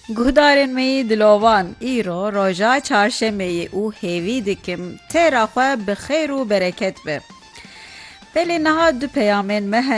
Guhdarên me yê dilovan îro roja çarşemeyê û hêvî dikim têra xwe bi xêr û bereket be. Pelê niha du peyamên me